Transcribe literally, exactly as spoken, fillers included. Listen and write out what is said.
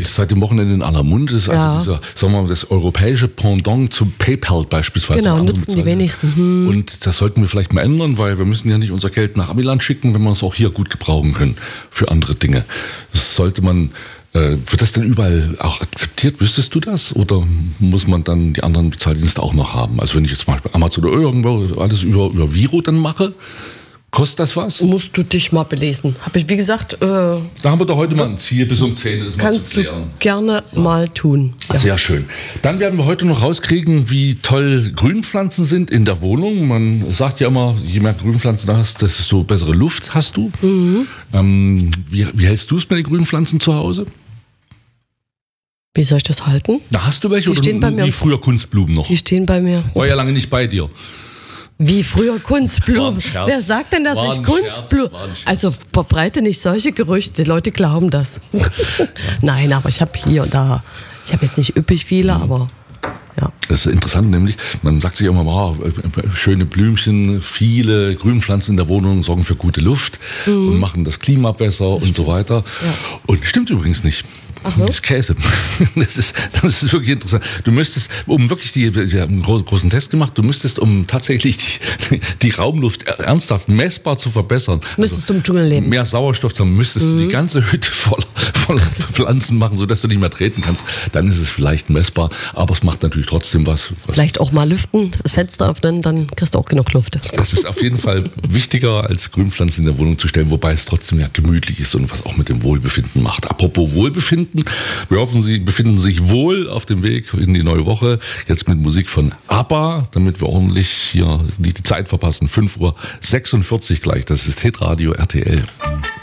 Ist seit dem Wochenende in aller Munde. Das ist Ja. also dieser, sagen wir mal, das europäische Pendant zum PayPal beispielsweise. Genau, bei anderen nutzen die Bezahlungen. wenigsten. Hm. Und das sollten wir vielleicht mal ändern, weil wir müssen ja nicht unser Geld nach Amiland schicken, wenn wir es auch hier gut gebrauchen können für andere Dinge. Das sollte man, äh, wird das denn überall auch akzeptiert? Wüsstest du das? Oder muss man dann die anderen Bezahldienste auch noch haben? Also wenn ich jetzt zum Beispiel Amazon oder irgendwo alles über, über Viro dann mache, kostet das was? Musst du dich mal belesen. Habe ich, wie gesagt, äh, Da haben wir doch heute mal ein Ziel bis um zehn, das mal zu kannst du klären. gerne mal tun. Ja. Sehr schön. Dann werden wir heute noch rauskriegen, wie toll Grünpflanzen sind in der Wohnung. Man sagt ja immer, je mehr Grünpflanzen du hast, desto bessere Luft hast du. Mhm. Ähm, wie, wie hältst du es mit den Grünpflanzen zu Hause? Wie soll ich das halten? Da hast du welche Die oder stehen bei wie mir. früher Kunstblumen noch? Die stehen bei mir. War ja lange nicht bei dir. Wie früher War Kunstblumen. ein Scherz. Wer sagt denn, dass War ich ein Kunstblumen... Scherz, war ein Scherz. Also verbreite nicht solche Gerüchte. Die Leute glauben das. Nein, aber ich habe hier und da... Ich habe jetzt nicht üppig viele, aber... Ja. Das ist interessant, nämlich, man sagt sich immer, wow, schöne Blümchen, viele Grünpflanzen in der Wohnung sorgen für gute Luft mhm. und machen das Klima besser das und stimmt. so weiter. Ja. Und stimmt übrigens nicht. Ach, das ist Käse. Das ist, das ist wirklich interessant. Du müsstest, um wirklich die, wir haben einen großen Test gemacht, du müsstest, um tatsächlich die, die Raumluft ernsthaft messbar zu verbessern, müsstest also du im Dschungel leben. Mehr Sauerstoff zu haben, müsstest mhm. du die ganze Hütte voller, voller Pflanzen machen, sodass du nicht mehr treten kannst. Dann ist es vielleicht messbar, aber es macht natürlich trotzdem was. was vielleicht auch mal lüften, das Fenster öffnen, dann kriegst du auch genug Luft. Das ist auf jeden Fall wichtiger, als Grünpflanzen in der Wohnung zu stellen, wobei es trotzdem ja gemütlich ist und was auch mit dem Wohlbefinden macht. Apropos Wohlbefinden, wir hoffen, Sie befinden sich wohl auf dem Weg in die neue Woche. Jetzt mit Musik von ABBA, damit wir ordentlich hier nicht die Zeit verpassen. fünf Uhr sechsundvierzig gleich, das ist Hitradio R T L.